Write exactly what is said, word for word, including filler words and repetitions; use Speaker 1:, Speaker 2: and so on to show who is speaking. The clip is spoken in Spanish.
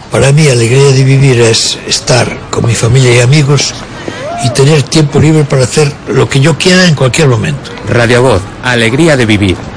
Speaker 1: Para mí, alegría de vivir es estar con mi familia y amigos y tener tiempo libre para hacer lo que yo quiera en cualquier momento.
Speaker 2: Radio Voz, alegría de vivir.